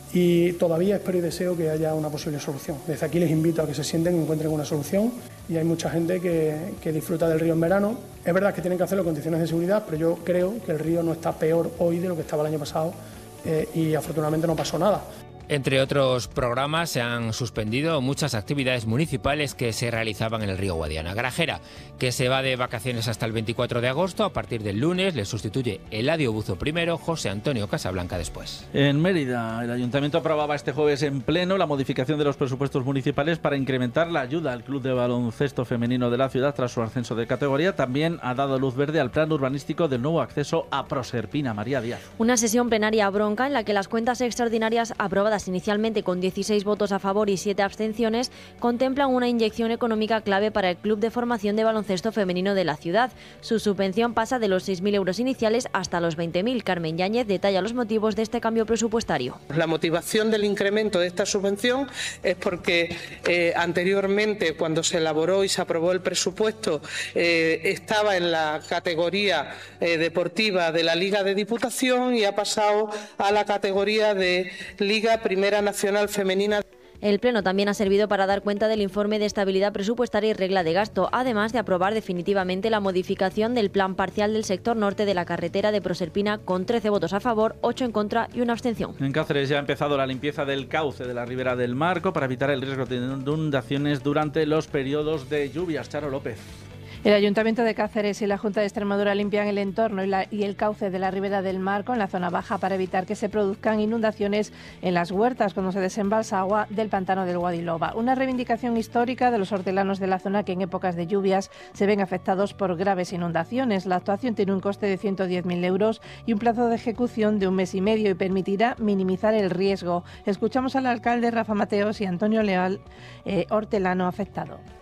y todavía espero y deseo que haya una posible solución. Desde aquí les invito a que se sienten y encuentren una solución, y hay mucha gente que disfruta del río en verano. Es verdad que tienen que hacerlo en condiciones de seguridad, pero yo creo que el río no está peor hoy de lo que estaba el año pasado y afortunadamente no pasó nada. Entre otros programas, se han suspendido muchas actividades municipales que se realizaban en el río Guadiana. Grajera, que se va de vacaciones hasta el 24 de agosto, a partir del lunes le sustituye Eladio Buzo primero, José Antonio Casablanca después. En Mérida, el Ayuntamiento aprobaba este jueves en pleno la modificación de los presupuestos municipales para incrementar la ayuda al Club de Baloncesto Femenino de la ciudad tras su ascenso de categoría. También ha dado luz verde al plan urbanístico del nuevo acceso a Proserpina. María Díaz. Una sesión plenaria bronca en la que las cuentas extraordinarias aprobadas inicialmente con 16 votos a favor y 7 abstenciones, contemplan una inyección económica clave para el Club de Formación de Baloncesto Femenino de la ciudad. Su subvención pasa de los 6.000 euros iniciales hasta los 20.000. Carmen Yáñez detalla los motivos de este cambio presupuestario. La motivación del incremento de esta subvención es porque anteriormente, cuando se elaboró y se aprobó el presupuesto, estaba en la categoría deportiva de la Liga de Diputación y ha pasado a la categoría de Liga Primera Nacional Femenina. El Pleno también ha servido para dar cuenta del informe de estabilidad presupuestaria y regla de gasto, además de aprobar definitivamente la modificación del plan parcial del sector norte de la carretera de Proserpina, con 13 votos a favor, 8 en contra y una abstención. En Cáceres ya ha empezado la limpieza del cauce de la ribera del Marco para evitar el riesgo de inundaciones durante los periodos de lluvias. Charo López. El Ayuntamiento de Cáceres y la Junta de Extremadura limpian el entorno y el cauce de la ribera del Marco en la zona baja para evitar que se produzcan inundaciones en las huertas cuando se desembalsa agua del pantano del Guadiloba. Una reivindicación histórica de los hortelanos de la zona que en épocas de lluvias se ven afectados por graves inundaciones. La actuación tiene un coste de 110.000 euros y un plazo de ejecución de 1 mes y medio y permitirá minimizar el riesgo. Escuchamos al alcalde Rafa Mateos y Antonio Leal, hortelano afectado.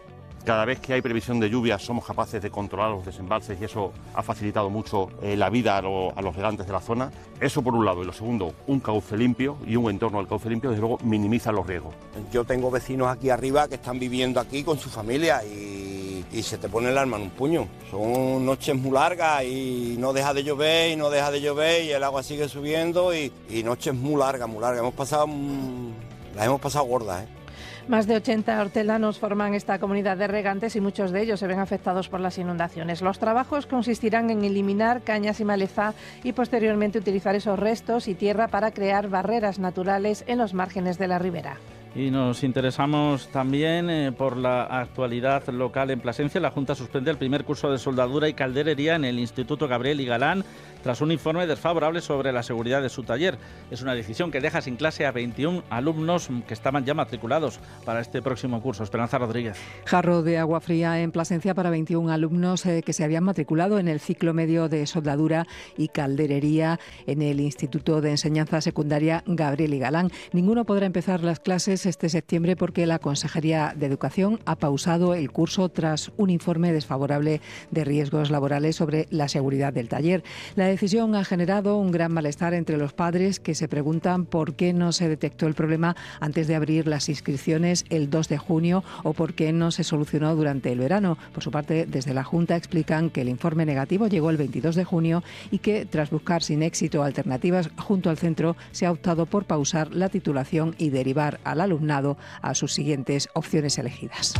Cada vez que hay previsión de lluvias somos capaces de controlar los desembalses y eso ha facilitado mucho la vida a los regantes de la zona. Eso por un lado. Y lo segundo, un cauce limpio y un entorno del cauce limpio, desde luego, minimiza los riesgos. Yo tengo vecinos aquí arriba que están viviendo aquí con su familia y se te pone el alma en un puño. Son noches muy largas y no deja de llover y no deja de llover y el agua sigue subiendo y noches muy largas, muy largas. Las hemos pasado gordas, ¿eh? Más de 80 hortelanos forman esta comunidad de regantes y muchos de ellos se ven afectados por las inundaciones. Los trabajos consistirán en eliminar cañas y maleza y posteriormente utilizar esos restos y tierra para crear barreras naturales en los márgenes de la ribera. Y nos interesamos también por la actualidad local en Plasencia. La Junta suspende el primer curso de soldadura y calderería en el Instituto Gabriel y Galán tras un informe desfavorable sobre la seguridad de su taller. Es una decisión que deja sin clase a 21 alumnos que estaban ya matriculados para este próximo curso. Esperanza Rodríguez. Jarro de agua fría en Plasencia para 21 alumnos que se habían matriculado en el ciclo medio de soldadura y calderería en el Instituto de Enseñanza Secundaria Gabriel y Galán. Ninguno podrá empezar las clases este septiembre porque la Consejería de Educación ha pausado el curso tras un informe desfavorable de riesgos laborales sobre la seguridad del taller. La decisión ha generado un gran malestar entre los padres que se preguntan por qué no se detectó el problema antes de abrir las inscripciones el 2 de junio o por qué no se solucionó durante el verano. Por su parte, desde la Junta explican que el informe negativo llegó el 22 de junio y que, tras buscar sin éxito alternativas junto al centro, se ha optado por pausar la titulación y derivar al alumnado a sus siguientes opciones elegidas.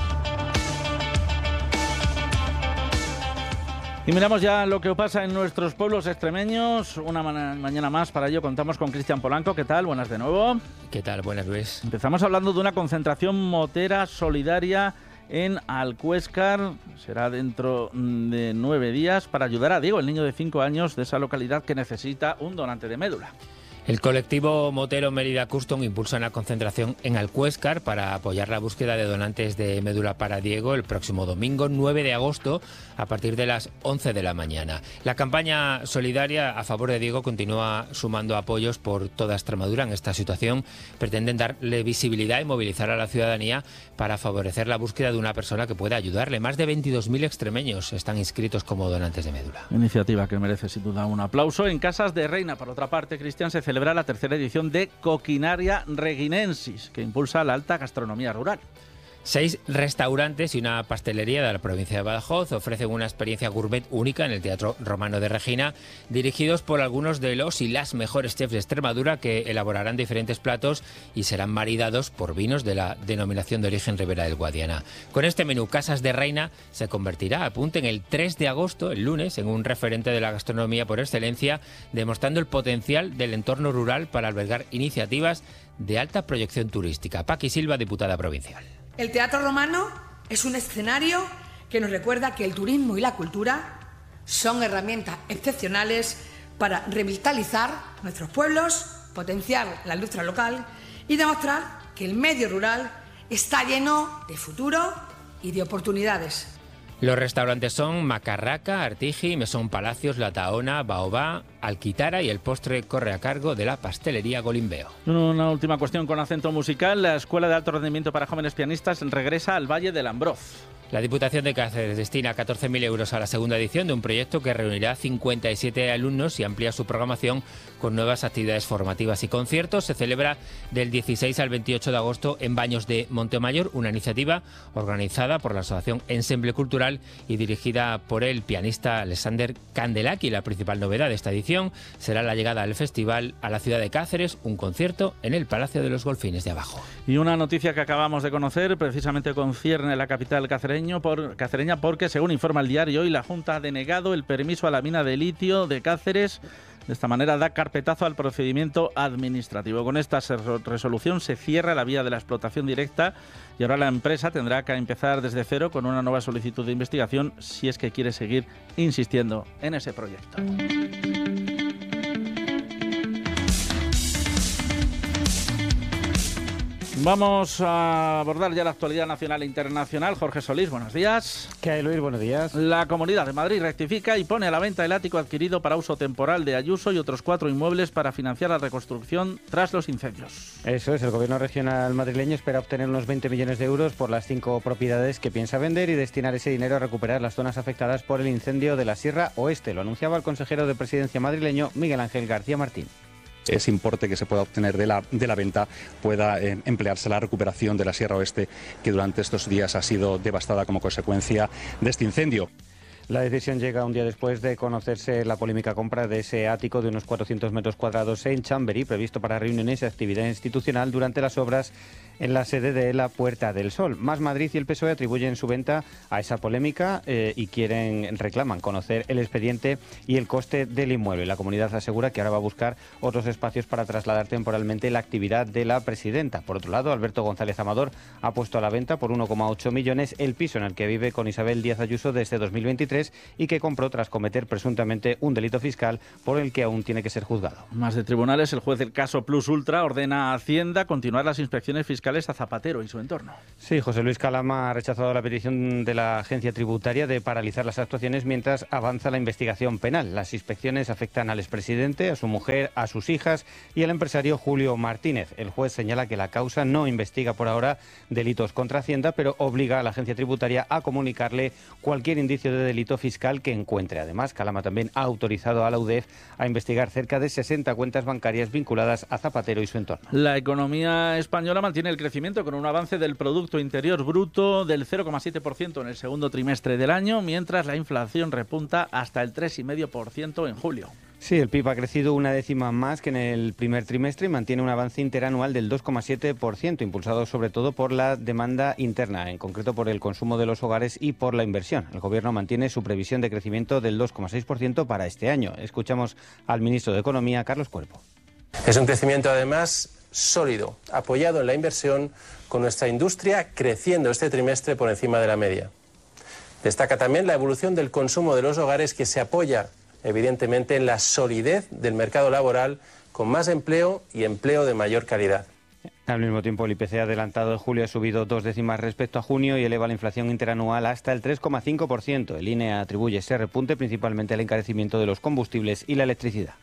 Y miramos ya lo que pasa en nuestros pueblos extremeños. Una mañana más, para ello contamos con Cristian Polanco. ¿Qué tal? Buenas de nuevo. ¿Qué tal? Buenas, Luis. Empezamos hablando de una concentración motera solidaria en Alcuéscar. Será dentro de 9 días para ayudar a Diego, el niño de 5 años de esa localidad que necesita un donante de médula. El colectivo motero Mérida Custom impulsa una concentración en Alcuéscar para apoyar la búsqueda de donantes de médula para Diego el próximo domingo 9 de agosto a partir de las 11 de la mañana. La campaña solidaria a favor de Diego continúa sumando apoyos por toda Extremadura. En esta situación pretenden darle visibilidad y movilizar a la ciudadanía para favorecer la búsqueda de una persona que pueda ayudarle. Más de 22.000 extremeños están inscritos como donantes de médula. Iniciativa que merece sin duda un aplauso. En Casas de Reina, por otra parte, Cristian, se celebra la tercera edición de Coquinaria Reguinensis, que impulsa la alta gastronomía rural. 6 restaurantes y una pastelería de la provincia de Badajoz ofrecen una experiencia gourmet única en el Teatro Romano de Regina, dirigidos por algunos de los y las mejores chefs de Extremadura que elaborarán diferentes platos y serán maridados por vinos de la denominación de origen Ribera del Guadiana. Con este menú, Casas de Reina se convertirá, apunten, el 3 de agosto, el lunes, en un referente de la gastronomía por excelencia, demostrando el potencial del entorno rural para albergar iniciativas de alta proyección turística. Paqui Silva, diputada provincial. El Teatro Romano es un escenario que nos recuerda que el turismo y la cultura son herramientas excepcionales para revitalizar nuestros pueblos, potenciar la industria local y demostrar que el medio rural está lleno de futuro y de oportunidades. Los restaurantes son Macarraca, Artigi, Mesón Palacios, La Tahona, Baobá, Alquitara y el postre corre a cargo de la pastelería Golimbeo. Una última cuestión con acento musical. La Escuela de Alto Rendimiento para Jóvenes Pianistas regresa al Valle del Ambroz. La Diputación de Cáceres destina 14.000 euros a la segunda edición de un proyecto que reunirá 57 alumnos y amplía su programación con nuevas actividades formativas y conciertos. Se celebra del 16 al 28 de agosto en Baños de Montemayor, una iniciativa organizada por la Asociación Ensemble Cultural y dirigida por el pianista Alexander Candelaki. La principal novedad de esta edición será la llegada al festival a la ciudad de Cáceres, un concierto en el Palacio de los Golfines de Abajo. Y una noticia que acabamos de conocer, precisamente concierne a la capital cacereña porque, según informa el diario Hoy, la Junta ha denegado el permiso a la mina de litio de Cáceres. De esta manera da carpetazo al procedimiento administrativo. Con esta resolución se cierra la vía de la explotación directa y ahora la empresa tendrá que empezar desde cero con una nueva solicitud de investigación si es que quiere seguir insistiendo en ese proyecto. Vamos a abordar ya la actualidad nacional e internacional. Jorge Solís, buenos días. ¿Qué hay, Luis? Buenos días. La Comunidad de Madrid rectifica y pone a la venta el ático adquirido para uso temporal de Ayuso y otros 4 inmuebles para financiar la reconstrucción tras los incendios. Eso es, el gobierno regional madrileño espera obtener unos 20 millones de euros por las 5 propiedades que piensa vender y destinar ese dinero a recuperar las zonas afectadas por el incendio de la Sierra Oeste. Lo anunciaba el consejero de Presidencia madrileño, Miguel Ángel García Martín. Ese importe que se pueda obtener de la venta pueda emplearse en la recuperación de la Sierra Oeste, que durante estos días ha sido devastada como consecuencia de este incendio. La decisión llega un día después de conocerse la polémica compra de ese ático de unos 400 metros cuadrados en Chamberí, previsto para reuniones y actividad institucional durante las obras en la sede de la Puerta del Sol. Más Madrid y el PSOE atribuyen su venta a esa polémica y reclaman conocer el expediente y el coste del inmueble. La comunidad asegura que ahora va a buscar otros espacios para trasladar temporalmente la actividad de la presidenta. Por otro lado, Alberto González Amador ha puesto a la venta por 1,8 millones el piso en el que vive con Isabel Díaz Ayuso desde 2023 y que compró tras cometer presuntamente un delito fiscal por el que aún tiene que ser juzgado. Más de tribunales, el juez del caso Plus Ultra ordena a Hacienda continuar las inspecciones fiscales a Zapatero y su entorno. Sí, José Luis Calama ha rechazado la petición de la agencia tributaria de paralizar las actuaciones mientras avanza la investigación penal. Las inspecciones afectan al expresidente, a su mujer, a sus hijas y al empresario Julio Martínez. El juez señala que la causa no investiga por ahora delitos contra Hacienda, pero obliga a la agencia tributaria a comunicarle cualquier indicio de delito fiscal que encuentre. Además, Calama también ha autorizado a la UDEF a investigar cerca de 60 cuentas bancarias vinculadas a Zapatero y su entorno. La economía española mantiene el crecimiento con un avance del Producto Interior Bruto del 0,7% en el segundo trimestre del año, mientras la inflación repunta hasta el 3,5% en julio. Sí, el PIB ha crecido una décima más que en el primer trimestre y mantiene un avance interanual del 2,7%, impulsado sobre todo por la demanda interna, en concreto por el consumo de los hogares y por la inversión. El Gobierno mantiene su previsión de crecimiento del 2,6% para este año. Escuchamos al ministro de Economía, Carlos Cuervo. Es un crecimiento, además, sólido, apoyado en la inversión, con nuestra industria creciendo este trimestre por encima de la media. Destaca también la evolución del consumo de los hogares, que se apoya evidentemente en la solidez del mercado laboral, con más empleo y empleo de mayor calidad. Al mismo tiempo, el IPC adelantado de julio ha subido 2 décimas respecto a junio y eleva la inflación interanual hasta el 3,5%. El INE atribuye ese repunte principalmente al encarecimiento de los combustibles y la electricidad.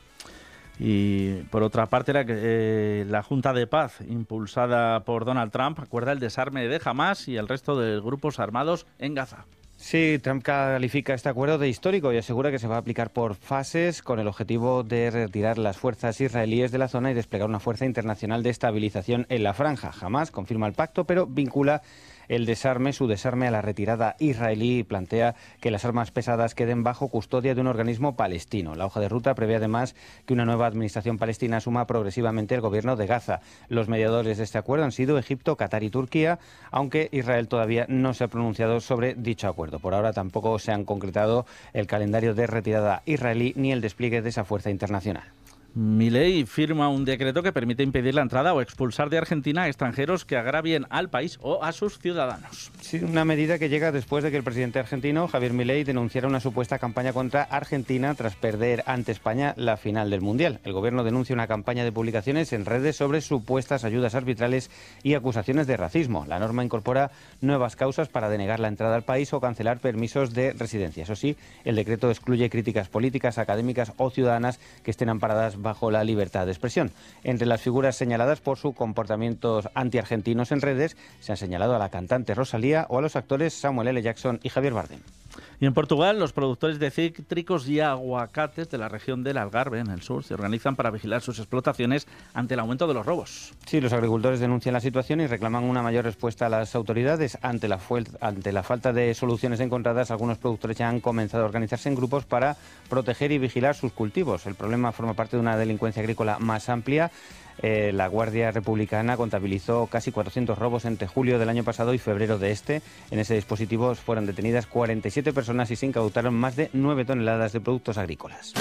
Y por otra parte, la Junta de Paz, impulsada por Donald Trump, acuerda el desarme de Hamás y el resto de grupos armados en Gaza. Sí, Trump califica este acuerdo de histórico y asegura que se va a aplicar por fases con el objetivo de retirar las fuerzas israelíes de la zona y desplegar una fuerza internacional de estabilización en la franja. Hamás confirma el pacto, pero vincula su desarme a la retirada israelí y plantea que las armas pesadas queden bajo custodia de un organismo palestino. La hoja de ruta prevé además que una nueva administración palestina asuma progresivamente el gobierno de Gaza. Los mediadores de este acuerdo han sido Egipto, Qatar y Turquía, aunque Israel todavía no se ha pronunciado sobre dicho acuerdo. Por ahora tampoco se han concretado el calendario de retirada israelí ni el despliegue de esa fuerza internacional. Milei firma un decreto que permite impedir la entrada o expulsar de Argentina a extranjeros que agravien al país o a sus ciudadanos. Sí, una medida que llega después de que el presidente argentino, Javier Milei, denunciara una supuesta campaña contra Argentina tras perder ante España la final del Mundial. El gobierno denuncia una campaña de publicaciones en redes sobre supuestas ayudas arbitrales y acusaciones de racismo. La norma incorpora nuevas causas para denegar la entrada al país o cancelar permisos de residencia. Eso sí, el decreto excluye críticas políticas, académicas o ciudadanas que estén amparadas bajo la libertad de expresión. Entre las figuras señaladas por sus comportamientos antiargentinos en redes se han señalado a la cantante Rosalía o a los actores Samuel L. Jackson y Javier Bardem. Y en Portugal, los productores de cítricos y aguacates de la región del Algarve, en el sur, se organizan para vigilar sus explotaciones ante el aumento de los robos. Sí, los agricultores denuncian la situación y reclaman una mayor respuesta a las autoridades. Ante la falta de soluciones encontradas, algunos productores ya han comenzado a organizarse en grupos para proteger y vigilar sus cultivos. El problema forma parte de una delincuencia agrícola más amplia. La Guardia Republicana contabilizó casi 400 robos entre julio del año pasado y febrero de este. En ese dispositivo fueron detenidas 47 personas y se incautaron más de 9 toneladas de productos agrícolas.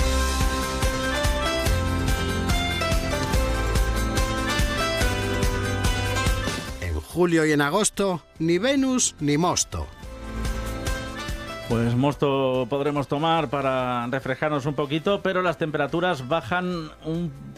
En julio y en agosto, ni Venus ni Mosto. Pues mosto podremos tomar para refrescarnos un poquito, pero las temperaturas bajan un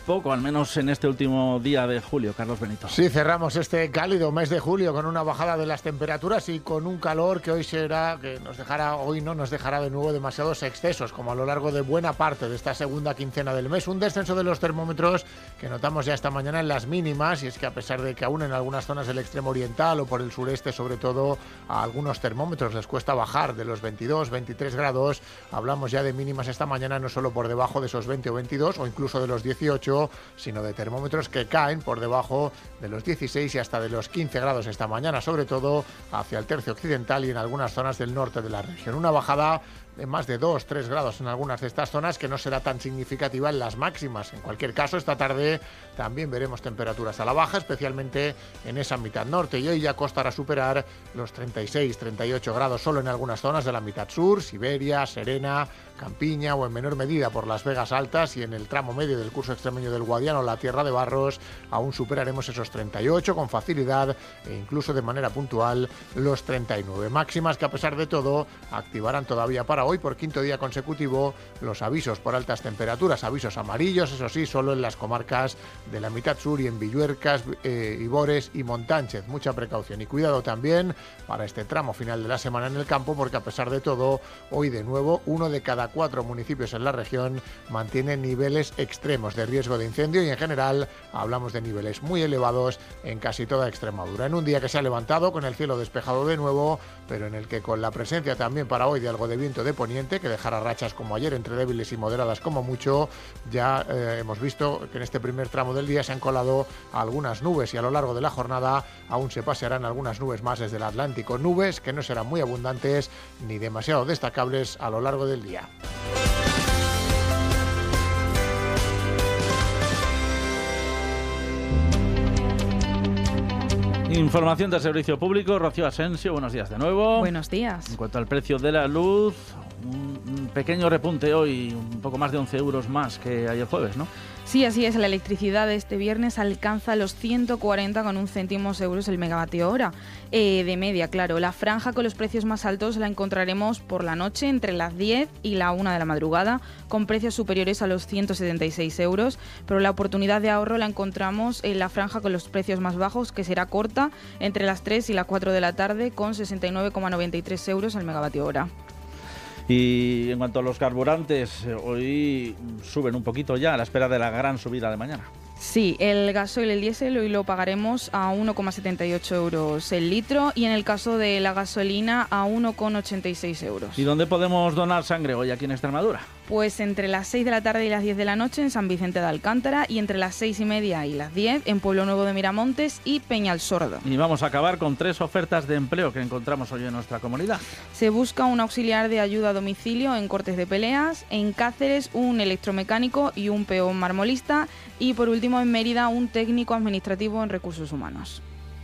poco, al menos en este último día de julio. Carlos Benito. Sí, cerramos este cálido mes de julio con una bajada de las temperaturas y con un calor que hoy no nos dejará de nuevo demasiados excesos, como a lo largo de buena parte de esta segunda quincena del mes. Un descenso de los termómetros que notamos ya esta mañana en las mínimas, y es que a pesar de que aún en algunas zonas del extremo oriental o por el sureste, sobre todo, a algunos termómetros les cuesta bajar de los 22, 23 grados, hablamos ya de mínimas esta mañana no solo por debajo de esos 20 o 22 o incluso de los 18, sino de termómetros que caen por debajo de los 16 y hasta de los 15 grados esta mañana, sobre todo hacia el tercio occidental y en algunas zonas del norte de la región. Una bajada de más de 2-3 grados en algunas de estas zonas, que no será tan significativa en las máximas. En cualquier caso, esta tarde también veremos temperaturas a la baja, especialmente en esa mitad norte, y hoy ya costará superar los 36-38 grados solo en algunas zonas de la mitad sur, Siberia, Serena, Campiña o en menor medida por las Vegas Altas, y en el tramo medio del curso extremeño del Guadiano, la Tierra de Barros, aún superaremos esos 38 con facilidad e incluso de manera puntual los 39. Máximas que a pesar de todo activarán todavía para hoy por quinto día consecutivo los avisos por altas temperaturas, avisos amarillos, eso sí, solo en las comarcas de la mitad sur y en Villuercas, Ibores y Montánchez. Mucha precaución y cuidado también para este tramo final de la semana en el campo, porque a pesar de todo, hoy de nuevo 1 de cada 4 municipios en la región mantiene niveles extremos de riesgo de incendio, y en general hablamos de niveles muy elevados en casi toda Extremadura. En un día que se ha levantado con el cielo despejado de nuevo, pero en el que con la presencia también para hoy de algo de viento de poniente, que dejará rachas como ayer entre débiles y moderadas como mucho, ya hemos visto que en este primer tramo del día se han colado algunas nubes, y a lo largo de la jornada aún se pasearán algunas nubes más desde el Atlántico, nubes que no serán muy abundantes ni demasiado destacables a lo largo del día. Información del servicio público. Rocío Asensio, buenos días de nuevo. Buenos días. En cuanto al precio de la luz, un pequeño repunte hoy, un poco más de 11 euros más que ayer jueves, ¿no? Sí, así es. La electricidad de este viernes alcanza los 140,1 céntimos euros el megavatio hora. De media, claro. La franja con los precios más altos la encontraremos por la noche entre las 10 y la 1 de la madrugada, con precios superiores a los 176 euros. Pero la oportunidad de ahorro la encontramos en la franja con los precios más bajos, que será corta, entre las 3 y las 4 de la tarde, con 69,93 euros el megavatio hora. Y en cuanto a los carburantes, hoy suben un poquito ya a la espera de la gran subida de mañana. Sí, el gasoil y el diésel hoy lo pagaremos a 1,78 euros el litro, y en el caso de la gasolina a 1,86 euros. ¿Y dónde podemos donar sangre hoy aquí en Extremadura? Pues entre las 6 de la tarde y las 10 de la noche en San Vicente de Alcántara, y entre las 6:30 y las 10 en Pueblo Nuevo de Miramontes y Peñalsordo. Y vamos a acabar con 3 ofertas de empleo que encontramos hoy en nuestra comunidad. Se busca un auxiliar de ayuda a domicilio en Cortes de Peleas, en Cáceres un electromecánico y un peón marmolista, y por último en Mérida un técnico administrativo en recursos humanos.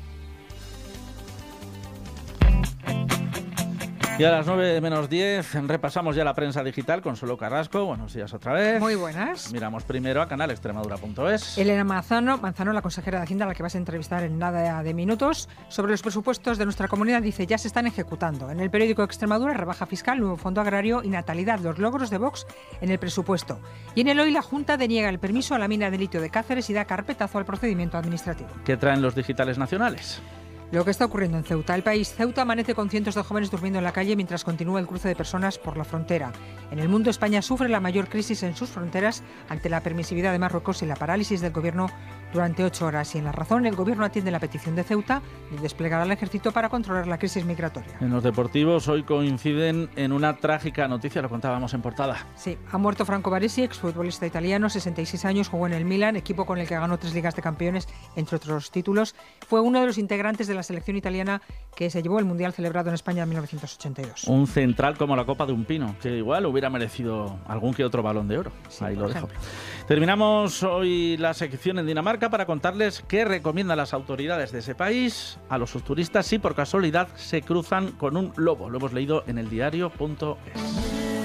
Y a las 9 menos 10 repasamos ya la prensa digital con Solo Carrasco. Buenos días otra vez. Muy buenas. Miramos primero a canalextremadura.es. Elena Manzano, la consejera de Hacienda, a la que vas a entrevistar en nada de minutos, sobre los presupuestos de nuestra comunidad, dice: ya se están ejecutando. En el periódico Extremadura, rebaja fiscal, nuevo fondo agrario y natalidad, los logros de Vox en el presupuesto. Y en el Hoy, la Junta deniega el permiso a la mina de litio de Cáceres y da carpetazo al procedimiento administrativo. ¿Qué traen los digitales nacionales? Lo que está ocurriendo en Ceuta. El país. Ceuta amanece con cientos de jóvenes durmiendo en la calle mientras continúa el cruce de personas por la frontera. En el mundo, España sufre la mayor crisis en sus fronteras ante la permisividad de Marruecos y la parálisis del gobierno durante 8 horas. Y en La Razón, el gobierno atiende la petición de Ceuta de desplegar al ejército para controlar la crisis migratoria. En los deportivos, hoy coinciden en una trágica noticia, lo contábamos en portada. Sí, ha muerto Franco Baresi, exfutbolista italiano, 66 años, jugó en el Milan, equipo con el que ganó 3 Ligas de Campeones, entre otros títulos. Fue uno de los integrantes de la selección italiana que se llevó el Mundial celebrado en España en 1982. Un central como la copa de un pino, que igual hubiera merecido algún que otro Balón de Oro. Sí, ahí lo dejo. Terminamos hoy la sección en Dinamarca para contarles qué recomiendan las autoridades de ese país a los turistas si por casualidad se cruzan con un lobo. Lo hemos leído en eldiario.es.